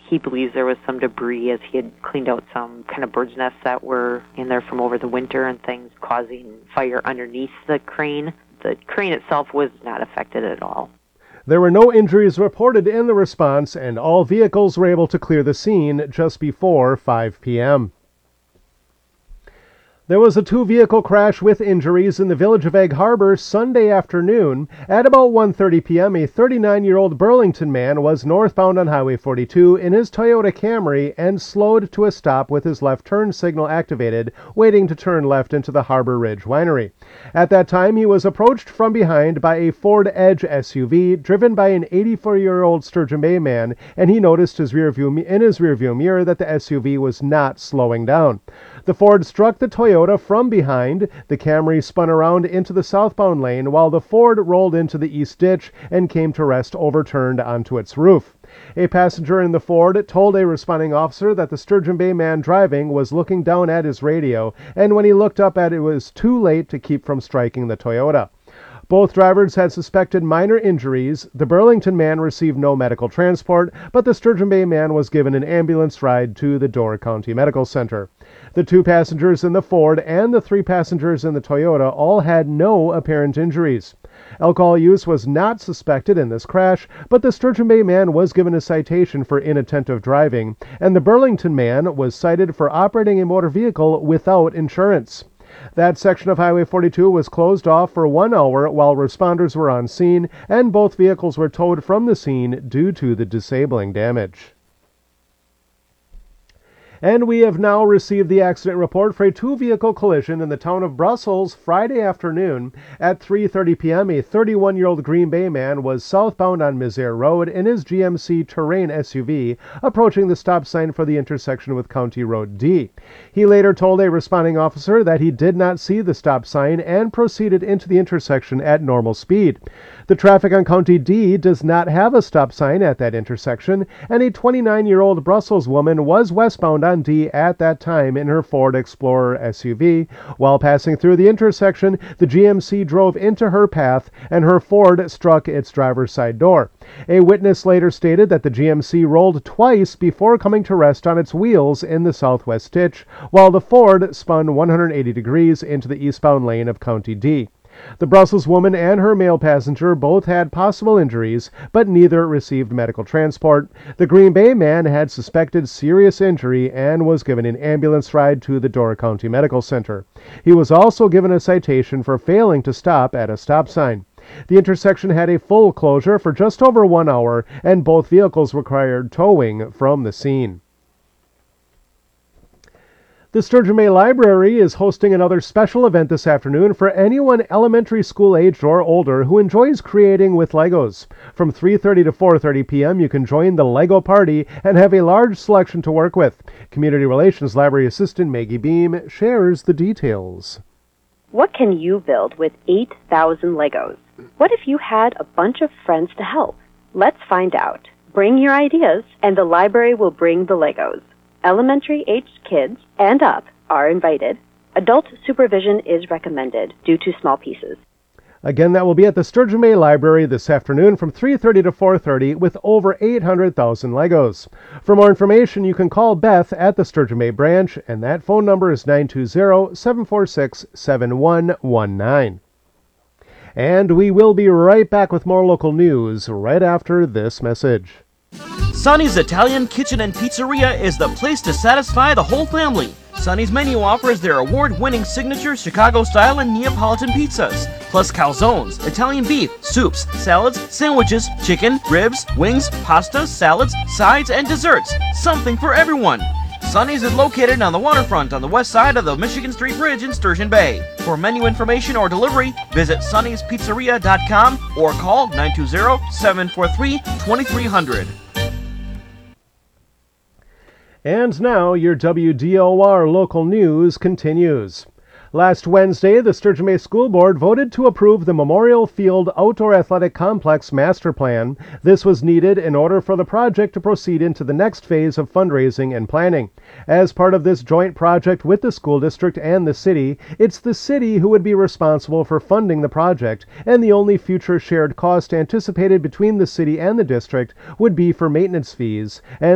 He believes there was some debris as he had cleaned out some kind of bird's nests that were in there from over the winter and things, causing fire underneath the crane. The crane itself was not affected at all. There were no injuries reported in the response, and all vehicles were able to clear the scene just before 5 p.m. There was a two-vehicle crash with injuries in the village of Egg Harbor Sunday afternoon. At about 1:30 p.m., a 39-year-old Burlington man was northbound on Highway 42 in his Toyota Camry and slowed to a stop with his left turn signal activated, waiting to turn left into the Harbor Ridge Winery. At that time, he was approached from behind by a Ford Edge SUV driven by an 84-year-old Sturgeon Bay man, and he noticed in his rearview mirror that the SUV was not slowing down. The Ford struck the Toyota from behind. The Camry spun around into the southbound lane while the Ford rolled into the east ditch and came to rest overturned onto its roof. A passenger in the Ford told a responding officer that the Sturgeon Bay man driving was looking down at his radio, and when he looked up at it, it was too late to keep from striking the Toyota. Both drivers had suspected minor injuries. The Burlington man received no medical transport, but the Sturgeon Bay man was given an ambulance ride to the Door County Medical Center. The two passengers in the Ford and the three passengers in the Toyota all had no apparent injuries. Alcohol use was not suspected in this crash, but the Sturgeon Bay man was given a citation for inattentive driving, and the Burlington man was cited for operating a motor vehicle without insurance. That section of Highway 42 was closed off for 1 hour while responders were on scene, and both vehicles were towed from the scene due to the disabling damage. And we have now received the accident report for a two-vehicle collision in the town of Brussels Friday afternoon. At 3:30 p.m., a 31-year-old Green Bay man was southbound on Mizare Road in his GMC Terrain SUV, approaching the stop sign for the intersection with County Road D. He later told a responding officer that he did not see the stop sign and proceeded into the intersection at normal speed. The traffic on County D does not have a stop sign at that intersection, and a 29-year-old Brussels woman was westbound on D at that time in her Ford Explorer SUV. While passing through the intersection, the GMC drove into her path and her Ford struck its driver's side door. A witness later stated that the GMC rolled twice before coming to rest on its wheels in the southwest ditch, while the Ford spun 180 degrees into the eastbound lane of County D. The Brussels woman and her male passenger both had possible injuries, but neither received medical transport. The Green Bay man had suspected serious injury and was given an ambulance ride to the Door County Medical Center. He was also given a citation for failing to stop at a stop sign. The intersection had a full closure for just over 1 hour, and both vehicles required towing from the scene. The Sturgeon Bay Library is hosting another special event this afternoon for anyone elementary school aged or older who enjoys creating with Legos. From 3:30 to 4:30 p.m. you can join the Lego party and have a large selection to work with. Community Relations Library Assistant Maggie Beam shares the details. What can you build with 8,000 Legos? What if you had a bunch of friends to help? Let's find out. Bring your ideas, and the library will bring the Legos. Elementary-aged kids and up are invited. Adult supervision is recommended due to small pieces. Again, that will be at the Sturgeon Bay Library this afternoon from 3:30 to 4:30 with over 800,000 Legos. For more information, you can call Beth at the Sturgeon Bay branch, and that phone number is 920-746-7119. And we will be right back with more local news right after this message. Sonny's Italian Kitchen and Pizzeria is the place to satisfy the whole family. Sonny's menu offers their award-winning signature Chicago-style and Neapolitan pizzas, plus calzones, Italian beef, soups, salads, sandwiches, chicken, ribs, wings, pastas, salads, sides, and desserts. Something for everyone. Sonny's is located on the waterfront on the west side of the Michigan Street Bridge in Sturgeon Bay. For menu information or delivery, visit sonnyspizzeria.com or call 920-743-2300. And now, your WDOR local news continues. Last Wednesday, the Sturgeon Bay School Board voted to approve the Memorial Field Outdoor Athletic Complex Master Plan. This was needed in order for the project to proceed into the next phase of fundraising and planning. As part of this joint project with the school district and the city, it's the city who would be responsible for funding the project, and the only future shared cost anticipated between the city and the district would be for maintenance fees. And